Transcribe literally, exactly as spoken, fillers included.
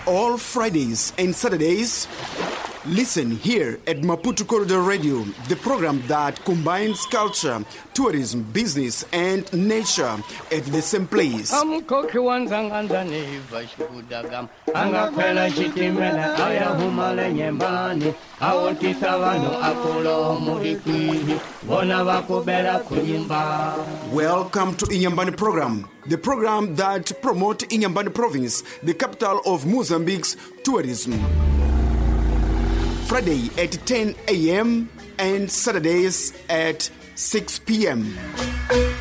all Fridays and Saturdays. Listen here at Maputo Corridor Radio, the program that combines culture, tourism, business, and nature at the same place. Welcome to Inyambane program, the program that promotes Inyambane province, the capital of Mozambique's tourism. Friday at ten a.m. and Saturdays at six p.m.